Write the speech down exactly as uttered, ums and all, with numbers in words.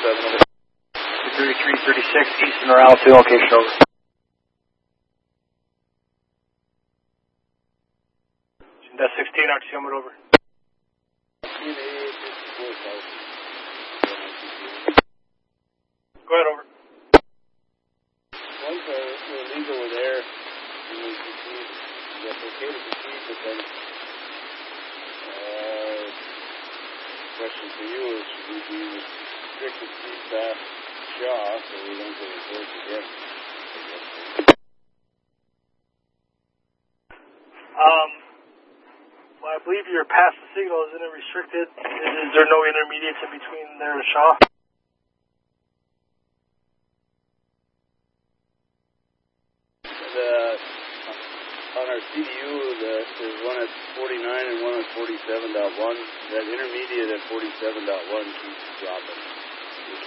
seven, over. thirty-three thirty-six, Eastern Morality, location, over. That's sixteen, R T C, over. Go ahead, over. Once our illegal were there, and we proceed, that's okay to proceed, but then, uh, question for you is, should we be restricted to fast Shaw so we don't get enforced again? Um, well, I believe you're past the signal. Isn't it restricted? Is, is there no intermediates in between there and Shaw? The, on our C D U, the, there's one at forty-nine and one at forty-seven point one. That intermediate at forty-seven point one keeps dropping.